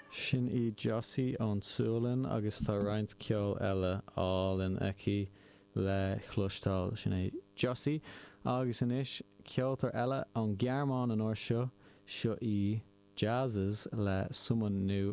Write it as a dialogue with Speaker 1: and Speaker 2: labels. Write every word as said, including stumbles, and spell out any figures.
Speaker 1: Sin í Josie ón Súlan agus tá roinnt ceol eile all in eici le chlustáil sin é Josie agus inis ceoltar eile an Gearmán an or seo seo í Jazzes le suman nu